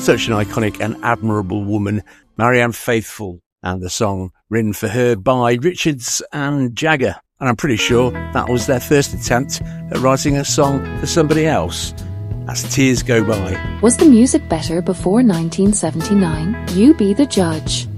Such an iconic and admirable woman, Marianne Faithfull, and the song written for her by Richards and Jagger. And I'm pretty sure that was their first attempt at writing a song for somebody else. As Tears Go By. Was the music better before 1979? You be the judge.